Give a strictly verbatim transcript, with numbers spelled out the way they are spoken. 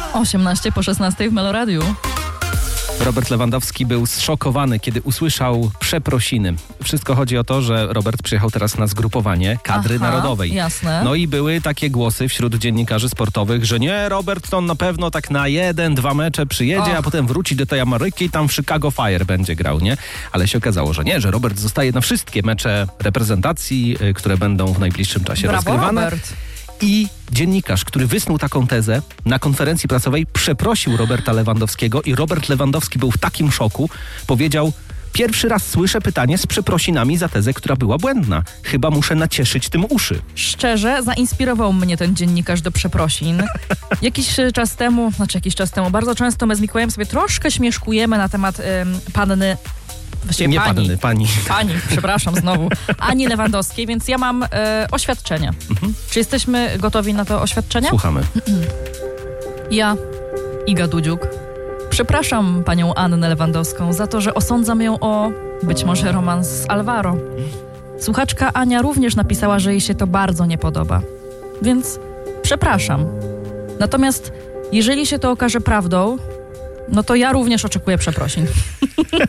osiemnaście po szesnastej w Meloradiu. Robert Lewandowski był zszokowany, kiedy usłyszał przeprosiny. Wszystko chodzi o to, że Robert przyjechał teraz na zgrupowanie kadry Aha, narodowej. jasne. No i były takie głosy wśród dziennikarzy sportowych, że nie, Robert to on na pewno tak na jeden, dwa mecze przyjedzie, Och. a potem wróci do tej Ameryki i tam w Chicago Fire będzie grał, nie? Ale się okazało, że nie, że Robert zostaje na wszystkie mecze reprezentacji, y, które będą w najbliższym czasie Brawo, rozgrywane. Robert. I dziennikarz, który wysnuł taką tezę, na konferencji prasowej przeprosił Roberta Lewandowskiego i Robert Lewandowski był w takim szoku, powiedział: pierwszy raz słyszę pytanie z przeprosinami za tezę, która była błędna. Chyba muszę nacieszyć tym uszy. Szczerze, zainspirował mnie ten dziennikarz do przeprosin. Jakiś czas temu, znaczy jakiś czas temu, bardzo często my z Mikołajem sobie troszkę śmieszkujemy na temat ym, panny... Właściwie Nie pani. panny, pani. Pani, przepraszam znowu. Ani Lewandowskiej, więc ja mam e, oświadczenie. Mhm. Czy jesteśmy gotowi na to oświadczenie? Słuchamy. Ja, Iga Dudziuk, przepraszam panią Annę Lewandowską za to, że osądzam ją o być może romans z Alvaro. Słuchaczka Ania również napisała, że jej się to bardzo nie podoba. Więc przepraszam. Natomiast jeżeli się to okaże prawdą, no to ja również oczekuję przeprosin.